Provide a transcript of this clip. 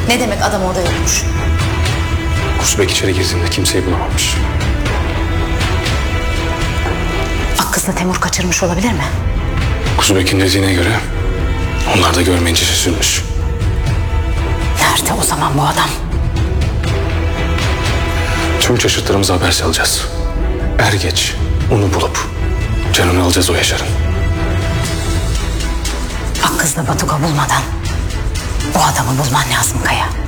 Ne demek adam orada yokmuş? Kuzbek içeri girdiğinde kimseyi bulamamış. Akkız'la Temur kaçırmış olabilir mi? Kuzbek'in dediğine göre onlar da görmeyince şaşırmış. Nerede o zaman bu adam? Tüm çeşitlerimize haber salacağız. Er geç onu bulup canını alacağız o Yaşar'ın. Akkız'la Batuka bulmadan o adamı bulman lazım Kaya.